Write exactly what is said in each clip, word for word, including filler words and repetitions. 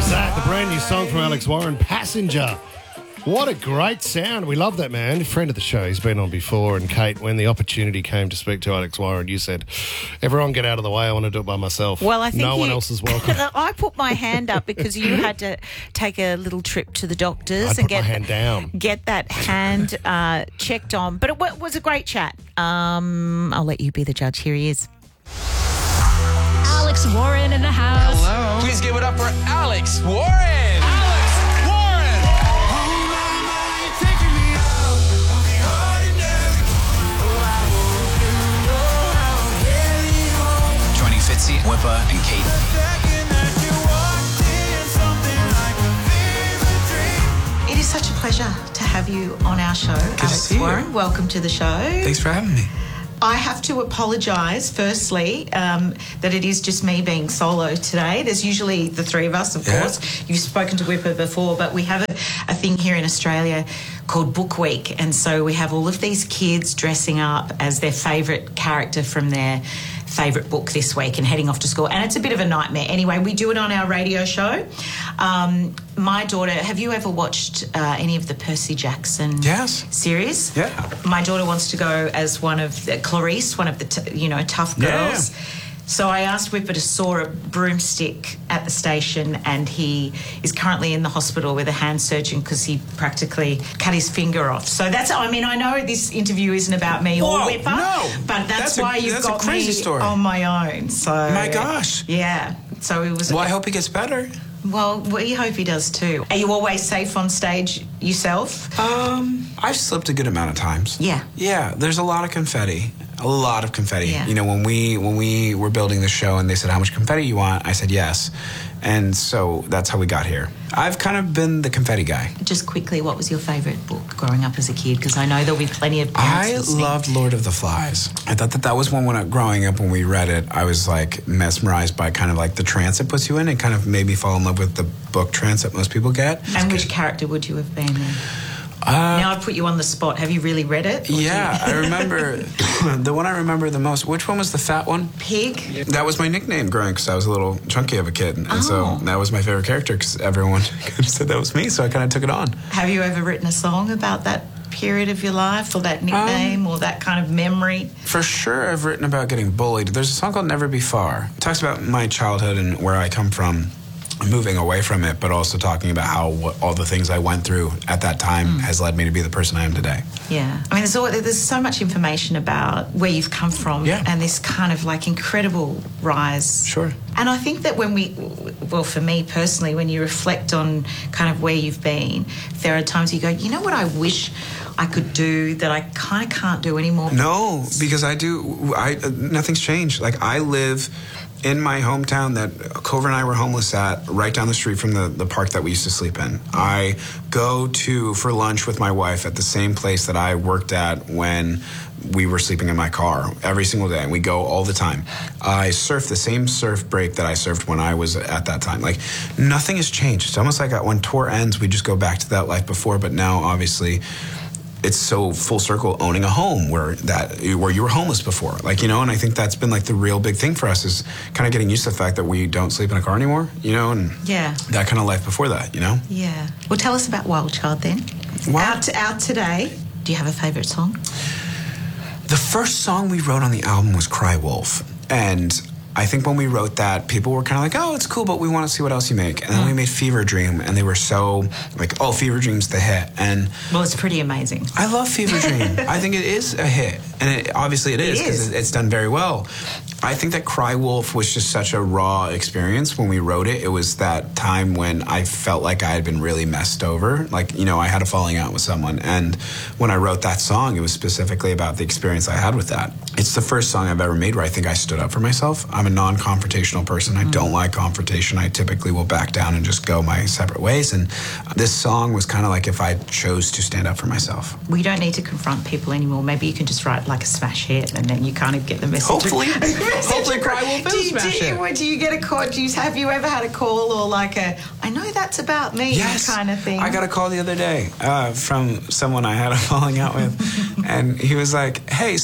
that? The brand new song from Alex Warren, Passenger. What a great sound. We love that, man. Friend of the show. He's been on before. And Kate, when the opportunity came to speak to Alex Warren, you said, everyone get out of the way. I want to do it by myself. Well, I think no you, one else is welcome. I put my hand up because you had to take a little trip to the doctors I and put get my hand down. get that hand uh, checked on. But it w- was a great chat. Um, I'll let you be the judge. Here he is. Alex Warren in the house. Hello. Please give it up for Alex Warren. Alex Warren. Joining Fitzy, Whipper, and Kate. It is such a pleasure to have you on our show, Good Alex to see Warren. you. Welcome to the show. Thanks for having me. I have to apologise, firstly, um, that it is just me being solo today. There's usually the three of us, of Yeah. course. You've spoken to Whipper before, but we have a, a thing here in Australia called Book Week, and so we have all of these kids dressing up as their favourite character from their favourite book this week and heading off to school, and it's a bit of a nightmare. Anyway, we do it on our radio show. Um, my daughter, have you ever watched uh, any of the Percy Jackson Yes. series? Yeah. My daughter wants to go as one of the, Clarice, one of the t- you know tough Yeah. girls. So I asked Whipper to saw a broomstick at the station, and he is currently in the hospital with a hand surgeon because he practically cut his finger off. So that's, I mean, I know this interview isn't about me Whoa, or Whipper, no. but that's, That's a- why you've that's a got crazy me story. on my own. So My gosh. yeah. So it was. Well, I hope he gets better. Well, we hope he does too. Are you always safe on stage yourself? Um, I've slipped a good amount of times. Yeah. Yeah, there's a lot of confetti. A lot of confetti. Yeah. You know, when we when we were building the show and they said, how much confetti you want? I said yes. And so that's how we got here. I've kind of been the confetti guy. Just quickly, what was your favourite book growing up as a kid? Because I know there'll be plenty of parents I listening. loved Lord of the Flies. I thought that that was one when I, growing up when we read it, I was like mesmerized by kind of like the trance it puts you in. It kind of made me fall in love with the book trance that most people get. And which character would you have been then? Uh, now I've put you on the spot. Have you really read it? Or do Yeah, you- I remember the one I remember the most. Which one was the fat one? Pig? That was my nickname growing because I was a little chunky of a kid. And Oh. so that was my favorite character because everyone kind of said that was me. So I kind of took it on. Have you ever written a song about that period of your life or that nickname Um, or that kind of memory? For sure, I've written about getting bullied. There's a song called Never Be Far. It talks about my childhood and where I come from, moving away from it, but also talking about how what, all the things I went through at that time Mm. has led me to be the person I am today. Yeah. I mean, there's, all, there's so much information about where you've come from Yeah. and this kind of like incredible rise. Sure. And I think that when we, well, for me personally, when you reflect on kind of where you've been, there are times you go, you know what I wish I could do that I kind of can't do anymore? No, because I do. I uh, nothing's changed. Like I live in my hometown that Cover and I were homeless at, right down the street from the, the park that we used to sleep in. I go to for lunch with my wife at the same place that I worked at when we were sleeping in my car every single day, and we go all the time. I surf the same surf break that I surfed when I was at that time. Like nothing has changed. It's almost like when tour ends, we just go back to that life before. But now, obviously, it's so full circle owning a home where that where you were homeless before, like, you know. And I think that's been like the real big thing for us is kind of getting used to the fact that we don't sleep in a car anymore, you know, and Yeah. that kind of life before that, you know. Yeah. Well, tell us about Wild Child then. Wild- Out, out today. Do you have a favourite song? The first song we wrote on the album was Cry Wolf, and I think when we wrote that, people were kind of like, oh, it's cool, but we want to see what else you make. And then we made Fever Dream, and they were so like, oh, Fever Dream's the hit. And Well, it's pretty amazing. I love Fever Dream. I think it is a hit. And it, obviously it is It because is. it, it's done very well. I think that Cry Wolf was just such a raw experience when we wrote it. It was that time when I felt like I had been really messed over. Like, you know, I had a falling out with someone. And when I wrote that song, it was specifically about the experience I had with that. It's the first song I've ever made where I think I stood up for myself. I'm a non-confrontational person. I don't like confrontation. I typically will back down and just go my separate ways. And this song was kind of like if I chose to stand up for myself. We don't need to confront people anymore. Maybe you can just write like a smash hit and then you kind of get the message. Hopefully. Hopefully Cry Wolf is do a you, smash do, you, hit. do you get a call? Do you, have you ever had a call or like a, I know that's about me Yes. kind of thing? I got a call the other day uh, from someone I had a falling out with. And he was like, hey, so like,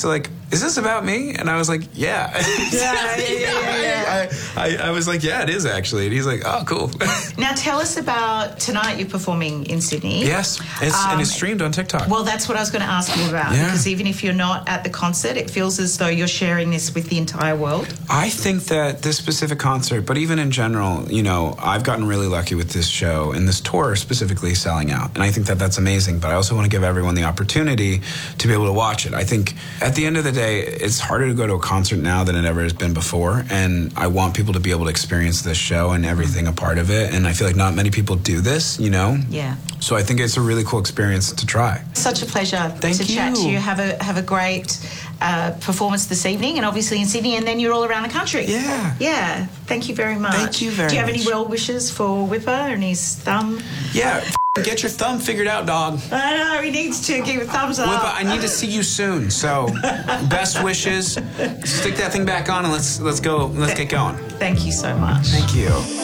is this about me? And I was like, yeah. Yeah, yeah, yeah, yeah. I, I, I was like, yeah, it is actually. And he's like, oh, cool. Now tell us about tonight. You're performing in Sydney. Yes, it's, Um, and it's streamed on TikTok. Well, that's what I was going to ask you about. Yeah. Because even if you're not at the concert, it feels as though you're sharing this with the entire world. I think that this specific concert, but even in general, you know, I've gotten really lucky with this show and this tour specifically selling out. And I think that that's amazing. But I also want to give everyone the opportunity to be able to watch it. I think at the end of the day, it's harder to go to a concert now than it ever has been before. And I want people to be able to experience this show and everything a part of it. And I feel like not many people do this, you know? Yeah. So I think it's a really cool experience to try. Such a pleasure Thank to chat you. to you. Have a have a great uh, performance this evening, and obviously in Sydney, and then you're all around the country. Yeah. Yeah. Thank you very much. Thank you very Do you have much. any well wishes for Whipper and his thumb? Yeah, f- get your thumb figured out, dog. I know, he needs to give a thumbs up. Whipper, I need to see you soon. So, best wishes. Stick that thing back on and let's let's go. Let's get going. Thank you so much. Thank you.